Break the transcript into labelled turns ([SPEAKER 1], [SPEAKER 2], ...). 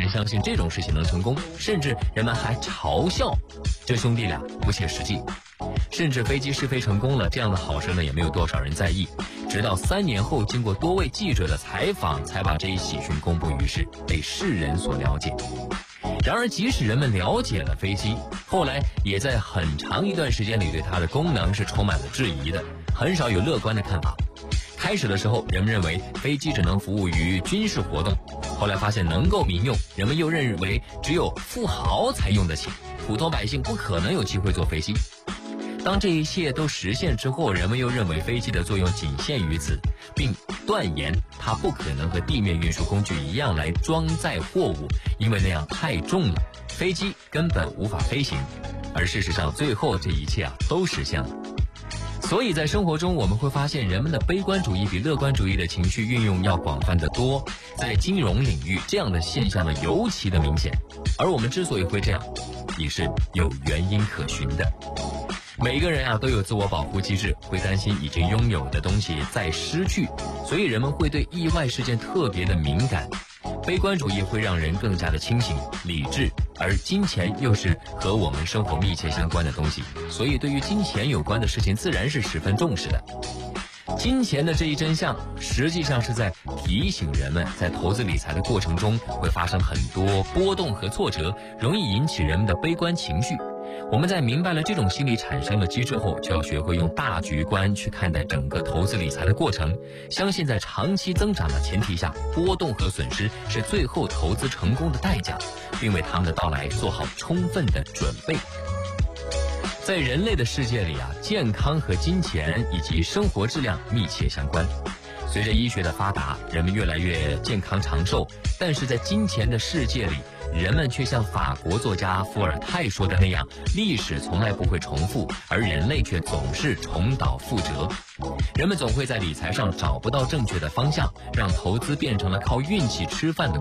[SPEAKER 1] 相信这种事情能成功，甚至人们还嘲笑这兄弟俩不切实际。甚至飞机试飞成功了，这样的好事呢也没有多少人在意。直到3年后，经过多位记者的采访，才把这一喜讯公布于世，被世人所了解。然而即使人们了解了飞机，后来也在很长一段时间里对它的功能是充满了质疑的，很少有乐观的看法。开始的时候，人们认为飞机只能服务于军事活动，后来发现能够民用，人们又认为只有富豪才用得起，普通百姓不可能有机会坐飞机。当这一切都实现之后，人们又认为飞机的作用仅限于此，并断言它不可能和地面运输工具一样来装载货物，因为那样太重了，飞机根本无法飞行。而事实上，最后这一切都实现了。所以在生活中，我们会发现人们的悲观主义比乐观主义的情绪运用要广泛得多。在金融领域，这样的现象呢尤其的明显。而我们之所以会这样，也是有原因可循的。每个人都有自我保护机制，会担心已经拥有的东西再失去，所以人们会对意外事件特别的敏感。悲观主义会让人更加的清醒理智，而金钱又是和我们生活密切相关的东西，所以对于金钱有关的事情自然是十分重视的。金钱的这一真相实际上是在提醒人们，在投资理财的过程中会发生很多波动和挫折，容易引起人们的悲观情绪。我们在明白了这种心理产生的机制后，就要学会用大局观去看待整个投资理财的过程，相信在长期增长的前提下，波动和损失是最后投资成功的代价，并为他们的到来做好充分的准备。在人类的世界里健康和金钱以及生活质量密切相关。随着医学的发达，人们越来越健康长寿，但是在金钱的世界里，人们却像法国作家伏尔泰说的那样，历史从来不会重复，而人类却总是重蹈覆辙。人们总会在理财上找不到正确的方向，让投资变成了靠运气吃饭的